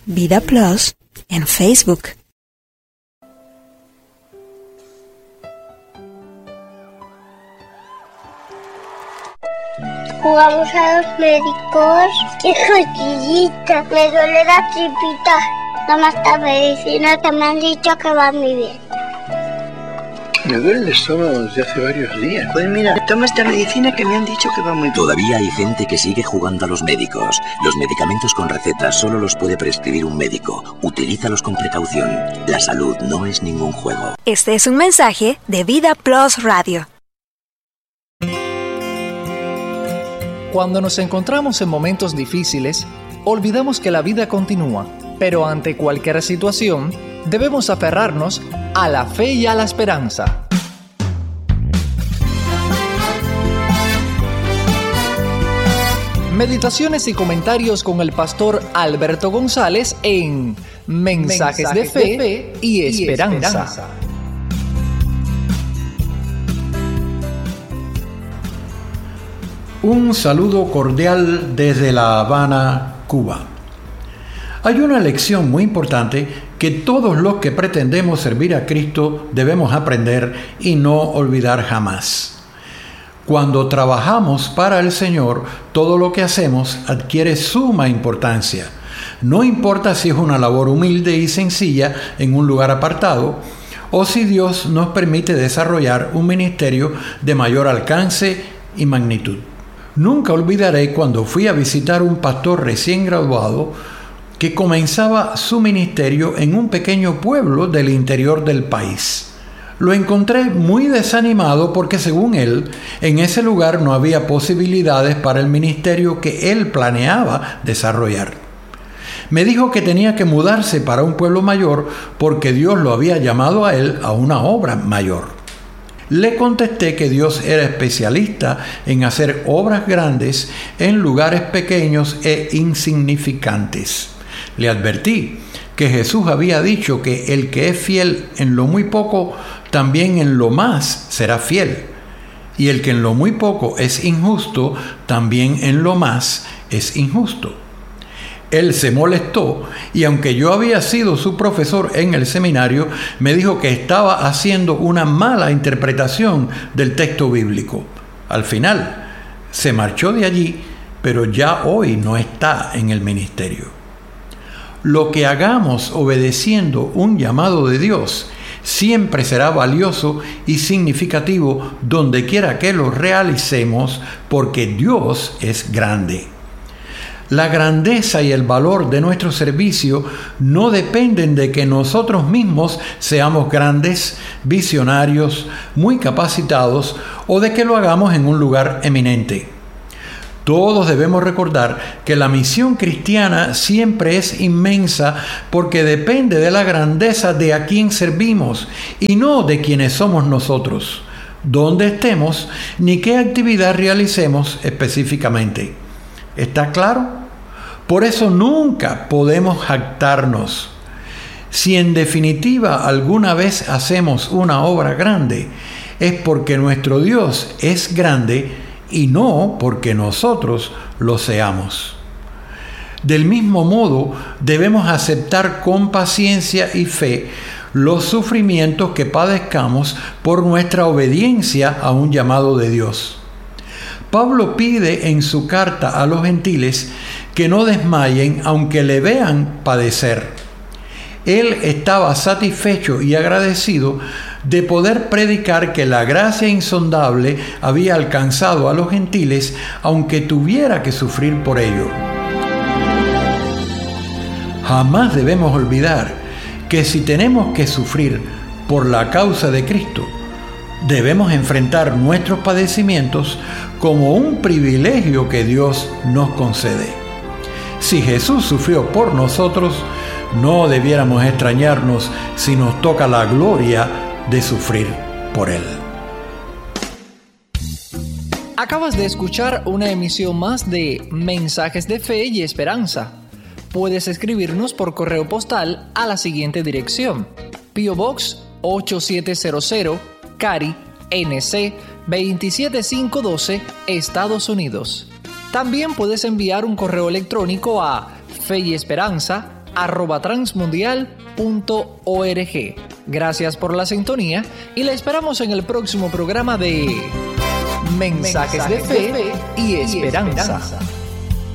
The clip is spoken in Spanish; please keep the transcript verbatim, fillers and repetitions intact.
Vida Plus en Facebook. Jugamos a los médicos y cosquillita, me duele la tripita. Toma esta medicina que me han dicho que va muy bien. Me duele el estómago desde hace varios días. Pues mira, toma esta medicina que me han dicho que va muy bien. Todavía hay gente que sigue jugando a los médicos. Los medicamentos con receta solo los puede prescribir un médico. Utilízalos con precaución. La salud no es ningún juego. Este es un mensaje de Vida Plus Radio. Cuando nos encontramos en momentos difíciles, olvidamos que la vida continúa, pero ante cualquier situación, debemos aferrarnos a la fe y a la esperanza. Meditaciones y comentarios con el pastor Alberto González en Mensajes, Mensajes de, fe de Fe y Esperanza. Y esperanza. Un saludo cordial desde La Habana, Cuba. Hay una lección muy importante que todos los que pretendemos servir a Cristo debemos aprender y no olvidar jamás. Cuando trabajamos para el Señor, todo lo que hacemos adquiere suma importancia. No importa si es una labor humilde y sencilla en un lugar apartado, o si Dios nos permite desarrollar un ministerio de mayor alcance y magnitud. Nunca olvidaré cuando fui a visitar un pastor recién graduado que comenzaba su ministerio en un pequeño pueblo del interior del país. Lo encontré muy desanimado porque, según él, en ese lugar no había posibilidades para el ministerio que él planeaba desarrollar. Me dijo que tenía que mudarse para un pueblo mayor porque Dios lo había llamado a él a una obra mayor. Le contesté que Dios era especialista en hacer obras grandes en lugares pequeños e insignificantes. Le advertí que Jesús había dicho que el que es fiel en lo muy poco, también en lo más será fiel. Y el que en lo muy poco es injusto, también en lo más es injusto. Él se molestó y aunque yo había sido su profesor en el seminario, me dijo que estaba haciendo una mala interpretación del texto bíblico. Al final, se marchó de allí, pero ya hoy no está en el ministerio. Lo que hagamos obedeciendo un llamado de Dios siempre será valioso y significativo donde quiera que lo realicemos, porque Dios es grande. La grandeza y el valor de nuestro servicio no dependen de que nosotros mismos seamos grandes, visionarios, muy capacitados o de que lo hagamos en un lugar eminente. Todos debemos recordar que la misión cristiana siempre es inmensa porque depende de la grandeza de a quien servimos y no de quienes somos nosotros, dónde estemos ni qué actividad realicemos específicamente. ¿Está claro? Por eso nunca podemos jactarnos. Si en definitiva alguna vez hacemos una obra grande, es porque nuestro Dios es grande y no porque nosotros lo seamos. Del mismo modo, debemos aceptar con paciencia y fe los sufrimientos que padezcamos por nuestra obediencia a un llamado de Dios. Pablo pide en su carta a los gentiles que no desmayen aunque le vean padecer. Él estaba satisfecho y agradecido de poder predicar que la gracia insondable había alcanzado a los gentiles aunque tuviera que sufrir por ello. Jamás debemos olvidar que si tenemos que sufrir por la causa de Cristo, debemos enfrentar nuestros padecimientos como un privilegio que Dios nos concede. Si Jesús sufrió por nosotros, no debiéramos extrañarnos si nos toca la gloria de sufrir por Él. Acabas de escuchar una emisión más de Mensajes de Fe y Esperanza. Puedes escribirnos por correo postal a la siguiente dirección: P O Box ocho siete cero cero, Cary, N C veintisiete mil quinientos doce, Estados Unidos. También puedes enviar un correo electrónico a fe y esperanza arroba transmundial punto org. Gracias por la sintonía y la esperamos en el próximo programa de Mensajes, Mensajes de, fe de Fe y Esperanza. Y esperanza.